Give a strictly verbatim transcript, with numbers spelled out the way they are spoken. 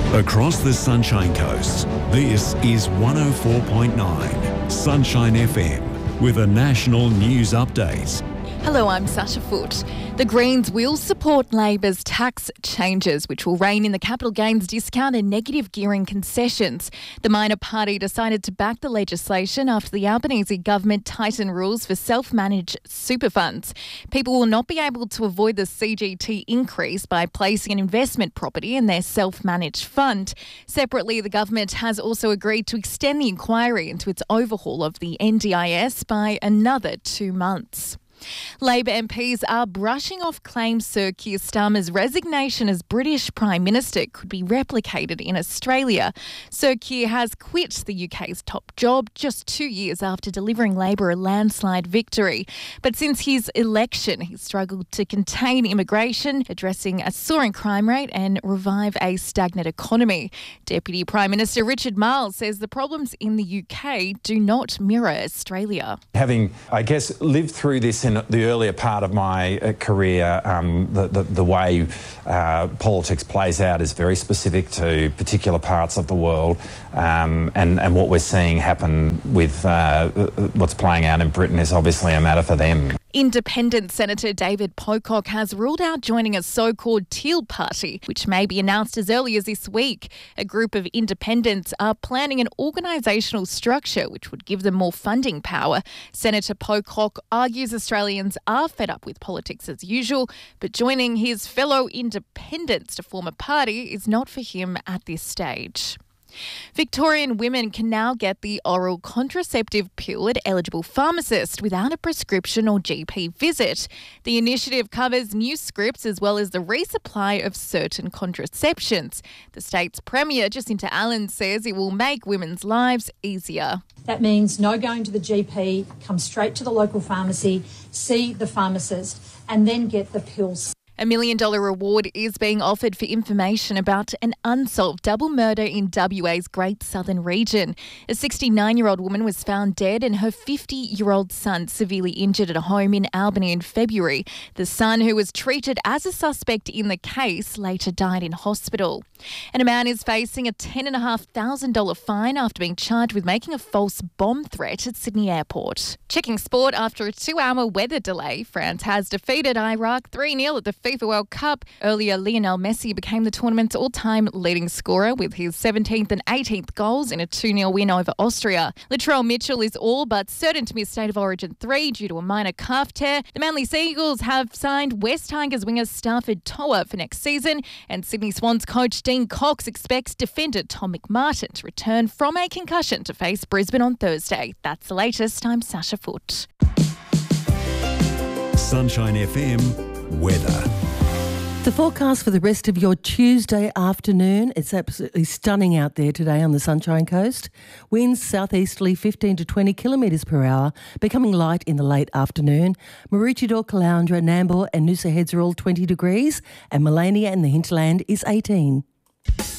Across the Sunshine Coast, this is one oh four point nine Sunshine F M with a national news update. Hello, I'm Sasha Foote. The Greens will support Labor's tax changes, which will rein in the capital gains discount and negative gearing concessions. The minor party decided to back the legislation after the Albanese government tightened rules for self-managed super funds. People will not be able to avoid the C G T increase by placing an investment property in their self-managed fund. Separately, the government has also agreed to extend the inquiry into its overhaul of the N D I S by another two months. Labor M Ps are brushing off claims Sir Keir Starmer's resignation as British Prime Minister could be replicated in Australia. Sir Keir has quit the U K's top job just two years after delivering Labor a landslide victory. But since his election, he's struggled to contain immigration, addressing a soaring crime rate and revive a stagnant economy. Deputy Prime Minister Richard Marles says the problems in the U K do not mirror Australia. Having, I guess, lived through this in the earlier part of my uh, career, um, the, the, the way uh, politics plays out is very specific to particular parts of the world, um, and, and what we're seeing happen with uh, what's playing out in Britain is obviously a matter for them. Independent Senator David Pocock has ruled out joining a so-called Teal Party, which may be announced as early as this week. A group of independents are planning an organisational structure which would give them more funding power. Senator Pocock argues Australians are fed up with politics as usual, but joining his fellow independents to form a party is not for him at this stage. Victorian women can now get the oral contraceptive pill at eligible pharmacists without a prescription or G P visit. The initiative covers new scripts as well as the resupply of certain contraceptions. The state's Premier, Jacinta Allen, says it will make women's lives easier. That means no going to the G P, come straight to the local pharmacy, see the pharmacist and then get the pills. A million dollar reward is being offered for information about an unsolved double murder in W A's Great Southern region. A sixty-nine-year-old woman was found dead and her fifty-year-old son severely injured at a home in Albany in February. The son, who was treated as a suspect in the case, later died in hospital. And a man is facing a ten thousand five hundred dollars fine after being charged with making a false bomb threat at Sydney Airport. Checking sport, after a two-hour weather delay, France has defeated Iraq three nil at the FIFA World Cup. Earlier, Lionel Messi became the tournament's all-time leading scorer with his seventeenth and eighteenth goals in a two nil win over Austria. Latrell Mitchell is all but certain to miss State of Origin three due to a minor calf tear. The Manly Seagulls have signed West Tigers winger Stafford Toa for next season, and Sydney Swans coach Dean Cox expects defender Tom McMartin to return from a concussion to face Brisbane on Thursday. That's the latest. I'm Sasha Foote. Sunshine F M weather. The forecast for the rest of your Tuesday afternoon, it's absolutely stunning out there today on the Sunshine Coast. Winds southeasterly fifteen to twenty kilometres per hour, becoming light in the late afternoon. Maroochydore, Caloundra, Nambour and Noosa Heads are all twenty degrees, and Melania and the hinterland is eighteen.